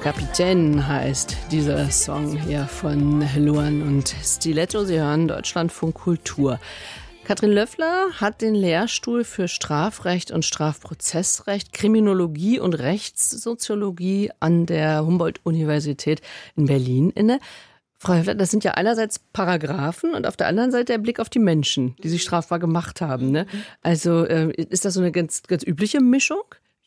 Capitaine heißt dieser Song hier von Luan und Stiletto. Sie hören Deutschlandfunk Kultur. Katrin Löffler hat den Lehrstuhl für Strafrecht und Strafprozessrecht, Kriminologie und Rechtssoziologie an der Humboldt-Universität in Berlin inne. Frau Löffler, das sind ja einerseits Paragraphen und auf der anderen Seite der Blick auf die Menschen, die sich strafbar gemacht haben. Ne? Also ist das so eine ganz übliche Mischung?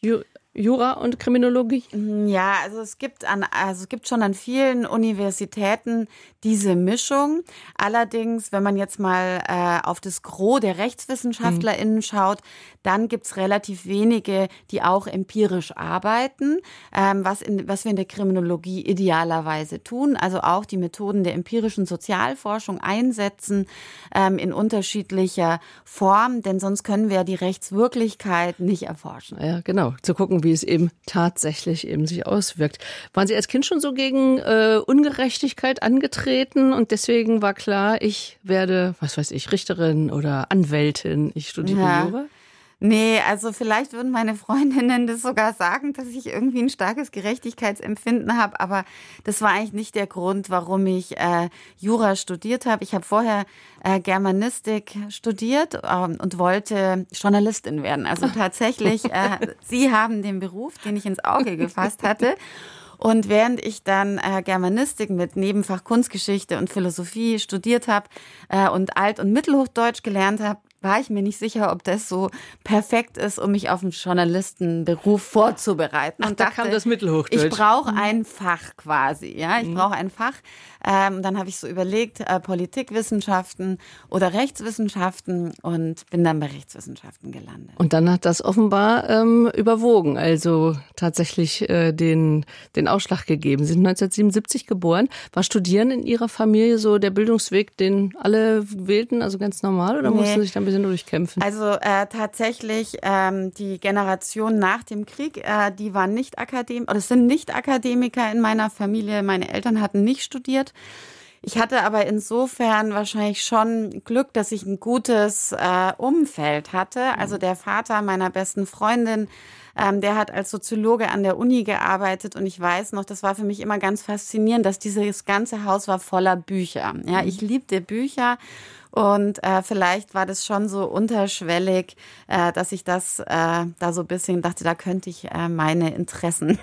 Jura und Kriminologie? Ja, also es gibt schon an vielen Universitäten diese Mischung. Allerdings, wenn man jetzt mal auf das Gros der RechtswissenschaftlerInnen schaut, dann gibt's relativ wenige, die auch empirisch arbeiten, was wir in der Kriminologie idealerweise tun. Also auch die Methoden der empirischen Sozialforschung einsetzen in unterschiedlicher Form, denn sonst können wir die Rechtswirklichkeit nicht erforschen. Ja, genau. Zu gucken, wie es eben tatsächlich eben sich auswirkt. Waren Sie als Kind schon so gegen Ungerechtigkeit angetreten und deswegen war klar, ich werde, Richterin oder Anwältin, ich studiere Jura? Nee, also vielleicht würden meine Freundinnen das sogar sagen, dass ich irgendwie ein starkes Gerechtigkeitsempfinden habe, aber das war eigentlich nicht der Grund, warum ich Jura studiert habe. Ich habe vorher Germanistik studiert und wollte Journalistin werden. Also tatsächlich, Sie haben den Beruf, den ich ins Auge gefasst hatte. Und während ich dann Germanistik mit Nebenfach Kunstgeschichte und Philosophie studiert habe und Alt- und Mittelhochdeutsch gelernt habe, war ich mir nicht sicher, ob das so perfekt ist, um mich auf einen Journalistenberuf vorzubereiten. Ach, und da kam das Mittelhochdeutsch. Ich brauche ein Fach quasi, ja, ich brauche ein Fach. Dann habe ich so überlegt, Politikwissenschaften oder Rechtswissenschaften und bin dann bei Rechtswissenschaften gelandet. Und dann hat das offenbar überwogen, also tatsächlich den Ausschlag gegeben. Sie sind 1977 geboren. War Studieren in Ihrer Familie so der Bildungsweg, den alle wählten, also ganz normal, oder mussten Sie sich da ein bisschen durchkämpfen? Also tatsächlich die Generation nach dem Krieg, die waren nicht Akademiker, oder es sind nicht Akademiker in meiner Familie. Meine Eltern hatten nicht studiert. Ich hatte aber insofern wahrscheinlich schon Glück, dass ich ein gutes Umfeld hatte. Also der Vater meiner besten Freundin, der hat als Soziologe an der Uni gearbeitet und ich weiß noch, das war für mich immer ganz faszinierend, dass dieses ganze Haus war voller Bücher. Ja, ich liebte Bücher. Und vielleicht war das schon so unterschwellig, dass ich das da so ein bisschen dachte, da könnte ich meine Interessen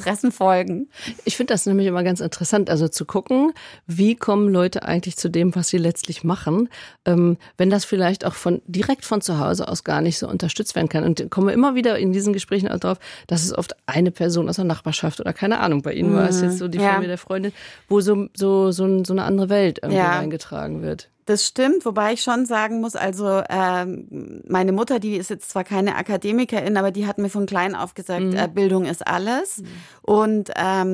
folgen. Ich finde das nämlich immer ganz interessant, also zu gucken, wie kommen Leute eigentlich zu dem, was sie letztlich machen, wenn das vielleicht auch direkt von zu Hause aus gar nicht so unterstützt werden kann. Und komme immer wieder in diesen Gesprächen auch drauf, dass es oft eine Person aus der Nachbarschaft oder keine Ahnung, bei Ihnen war es jetzt so die Familie der Freundin, wo so eine andere Welt irgendwie reingetragen wird. Das stimmt, wobei ich schon sagen muss, also meine Mutter, die ist jetzt zwar keine Akademikerin, aber die hat mir von klein auf gesagt, Bildung ist alles. Und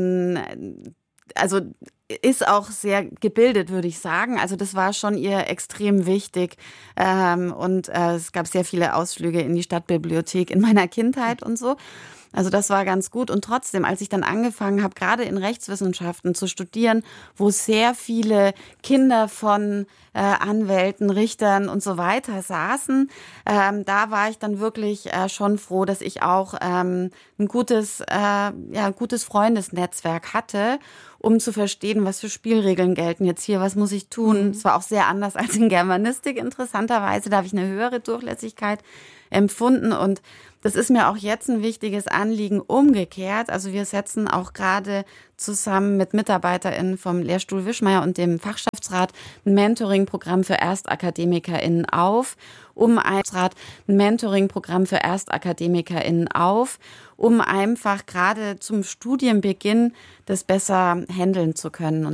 also ist auch sehr gebildet, würde ich sagen. Also das war schon ihr extrem wichtig. Und es gab sehr viele Ausflüge in die Stadtbibliothek in meiner Kindheit und so. Also das war ganz gut. Und trotzdem, als ich dann angefangen habe, gerade in Rechtswissenschaften zu studieren, wo sehr viele Kinder von Anwälten, Richtern und so weiter saßen, da war ich dann wirklich schon froh, dass ich auch ein gutes Freundesnetzwerk hatte, um zu verstehen, was für Spielregeln gelten jetzt hier, was muss ich tun. Es war auch sehr anders als in Germanistik, interessanterweise. Da habe ich eine höhere Durchlässigkeit empfunden und das ist mir auch jetzt ein wichtiges Anliegen umgekehrt. Also wir setzen auch gerade zusammen mit MitarbeiterInnen vom Lehrstuhl Wischmeyer und dem Fachschaftsrat ein Mentoring-Programm für ErstakademikerInnen auf, um einfach gerade zum Studienbeginn das besser handeln zu können.